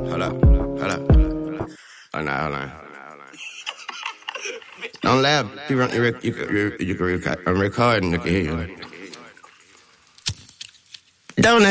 hold up. Hold on. Don't laugh. You can record. I'm recording. You can hear you. Don't